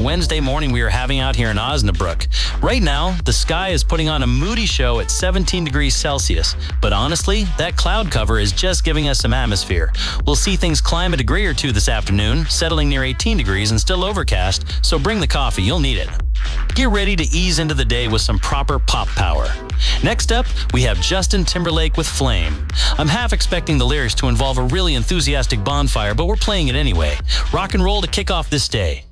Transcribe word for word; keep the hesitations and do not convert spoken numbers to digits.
Wednesday morning we are having out here in Osnabrück. Right now, the sky is putting on a moody show at seventeen degrees Celsius, but honestly, that cloud cover is just giving us some atmosphere. We'll see things climb a degree or two this afternoon, settling near eighteen degrees and still overcast, so bring the coffee, you'll need it. Get ready to ease into the day with some proper pop power. Next up, we have Justin Timberlake with Flame. I'm half expecting the lyrics to involve a really enthusiastic bonfire, but we're playing it anyway. Rock and roll to kick off this day.